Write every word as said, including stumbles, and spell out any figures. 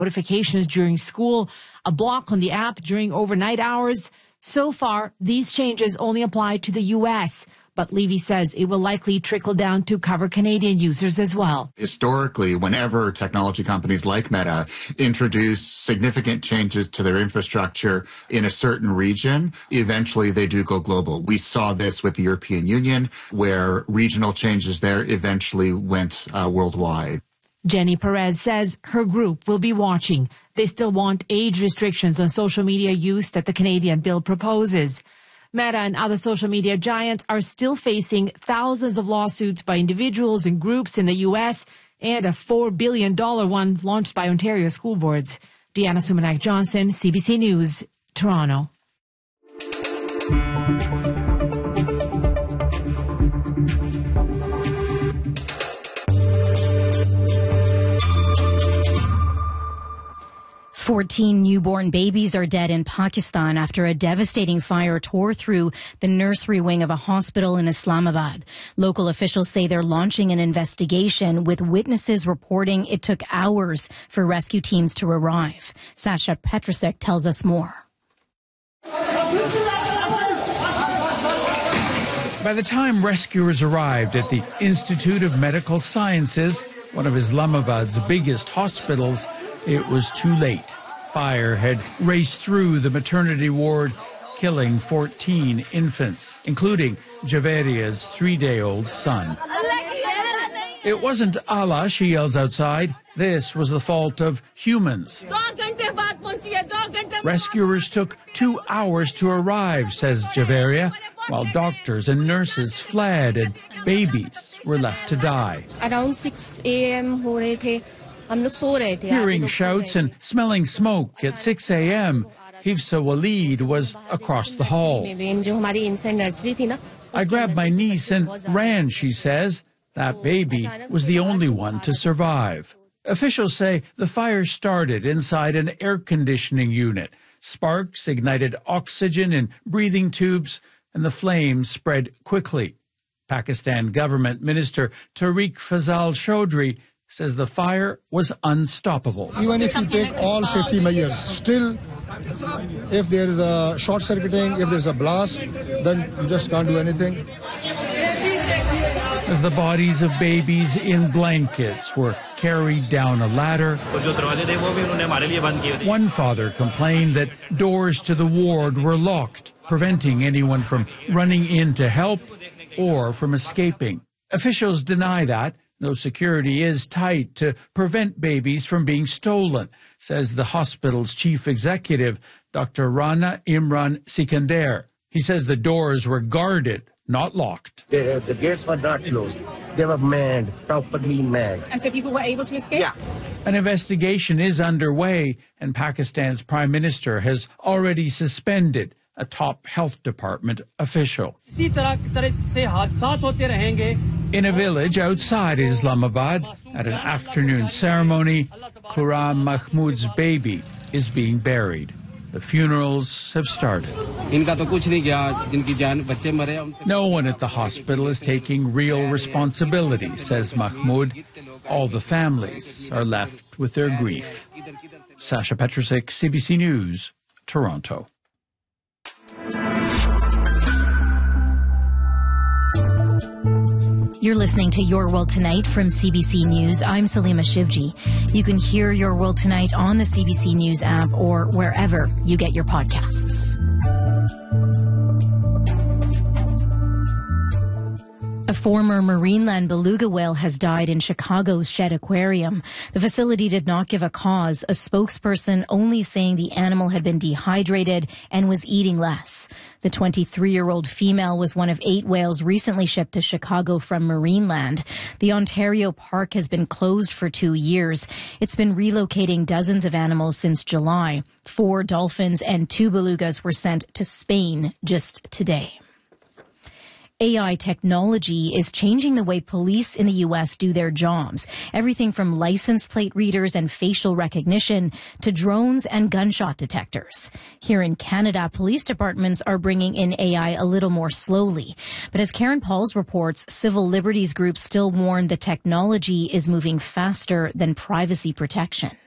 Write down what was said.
notifications during school, a block on the app during overnight hours. So far, these changes only apply to the U S, but Levy says it will likely trickle down to cover Canadian users as well. Historically, whenever technology companies like Meta introduce significant changes to their infrastructure in a certain region, eventually they do go global. We saw this with the European Union, where regional changes there eventually went uh, worldwide. Jenny Perez says her group will be watching. They still want age restrictions on social media use that the Canadian bill proposes. Meta and other social media giants are still facing thousands of lawsuits by individuals and groups in the U S and a four billion dollars one launched by Ontario school boards. Deanna Sumanak-Johnson, C B C News, Toronto. fourteen newborn babies are dead in Pakistan after a devastating fire tore through the nursery wing of a hospital in Islamabad. Local officials say they're launching an investigation, with witnesses reporting it took hours for rescue teams to arrive. Sasha Petrusek tells us more. By the time rescuers arrived at the Institute of Medical Sciences, one of Islamabad's biggest hospitals, it was too late. Fire had raced through the maternity ward, killing fourteen infants, including Javeria's three-day-old son. It wasn't Allah, she yells outside. This was the fault of humans. Rescuers took two hours to arrive, says Javeria, while doctors and nurses fled and babies were left to die. Around six a.m. Hearing shouts and smelling smoke at six a.m., Hifsa Walid was across the hall. I grabbed my niece and ran, she says. That baby was the only one to survive. Officials say the fire started inside an air conditioning unit. Sparks ignited oxygen in breathing tubes, and the flames spread quickly. Pakistan government minister Tariq Fazal Chaudhry says the fire was unstoppable. Even if you take all safety measures, still, if there is a short circuiting, if there's a blast, then you just can't do anything. As the bodies of babies in blankets were carried down a ladder, one father complained that doors to the ward were locked, preventing anyone from running in to help or from escaping. Officials deny that, though security is tight to prevent babies from being stolen, says the hospital's chief executive, Doctor Rana Imran Sikandar. He says the doors were guarded, not locked. The, the gates were not closed. They were manned, properly manned. And so people were able to escape? Yeah. An investigation is underway, and Pakistan's prime minister has already suspended a top health department official. In a village outside Islamabad, at an afternoon ceremony, Quram Mahmood's baby is being buried. The funerals have started. No one at the hospital is taking real responsibility, says Mahmood. All the families are left with their grief. Sasha Petrusek, C B C News, Toronto. You're listening to Your World Tonight from C B C News. I'm Salima Shivji. You can hear Your World Tonight on the C B C News app or wherever you get your podcasts. A former Marineland beluga whale has died in Chicago's Shedd Aquarium. The facility did not give a cause, a spokesperson only saying the animal had been dehydrated and was eating less. The twenty-three-year-old female was one of eight whales recently shipped to Chicago from Marineland. The Ontario park has been closed for two years. It's been relocating dozens of animals since July. Four dolphins and two belugas were sent to Spain just today. A I technology is changing the way police in the U S do their jobs. Everything from license plate readers and facial recognition to drones and gunshot detectors. Here in Canada, police departments are bringing in A I a little more slowly. But as Karen Pauls reports, civil liberties groups still warn the technology is moving faster than privacy protection.